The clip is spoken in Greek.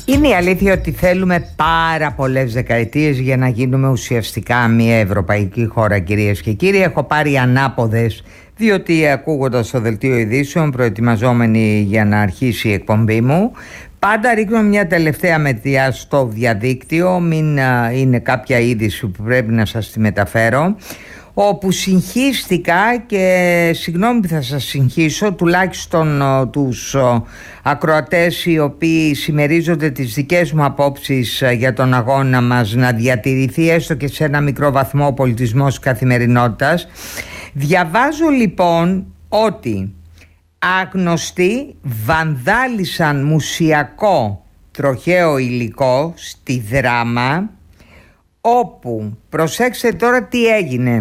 Είναι η αλήθεια ότι θέλουμε πάρα πολλές δεκαετίες για να γίνουμε ουσιαστικά μια ευρωπαϊκή χώρα, κυρίες και κύριοι. Έχω πάρει ανάποδες, διότι ακούγοντας το δελτίο ειδήσεων, προετοιμαζόμενοι για να αρχίσει η εκπομπή μου, πάντα ρίχνω μια τελευταία ματιά στο διαδίκτυο, μην είναι κάποια είδηση που πρέπει να σας τη μεταφέρω, όπου συγχύστηκα και συγγνώμη που θα σας συγχύσω, τουλάχιστον τους ακροατές οι οποίοι συμμερίζονται τις δικές μου απόψεις για τον αγώνα μας να διατηρηθεί έστω και σε ένα μικρό βαθμό ο πολιτισμός καθημερινότητας. Διαβάζω λοιπόν ότι άγνωστοι βανδάλισαν μουσιακό τροχαίο υλικό στη Δράμα, όπου, προσέξτε τώρα τι έγινε,